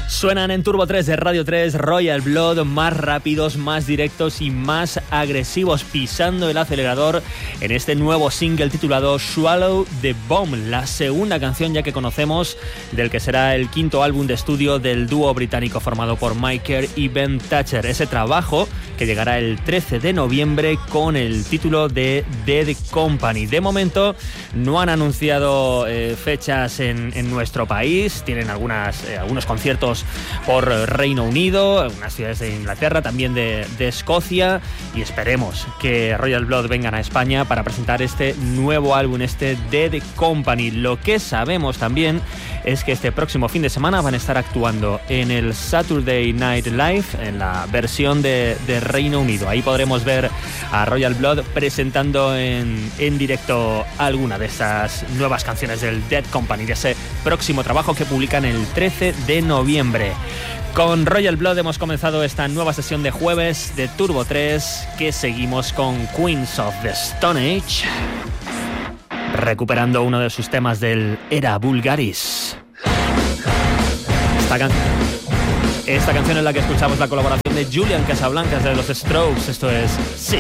Suenan en Turbo 3 de Radio 3, Royal Blood, más rápidos, más directos y más agresivos, pisando el acelerador en este nuevo single titulado Swallow the Bomb, la segunda canción ya que conocemos del que será el quinto álbum de estudio del dúo británico formado por Mike Kerr y Ben Thatcher. Ese trabajo que llegará el 13 de noviembre con el título de Dead Company. De momento no han anunciado fechas en nuestro país, tienen algunos conciertos por Reino Unido, algunas ciudades de Inglaterra, también de Escocia, y esperemos que Royal Blood vengan a España para presentar este nuevo álbum, este Dead Company. Lo que sabemos también es que este próximo fin de semana van a estar actuando en el Saturday Night Live, en la versión de Reino Unido. Ahí podremos ver a Royal Blood presentando en directo alguna de estas nuevas canciones del Dead Company, de ese próximo trabajo que publican el 13 de noviembre. Con Royal Blood hemos comenzado esta nueva sesión de jueves de Turbo 3, que seguimos con Queens of the Stone Age, recuperando uno de sus temas del Era Vulgaris. Esta canción en la que escuchamos la colaboración de Julian Casablancas de los Strokes. Esto es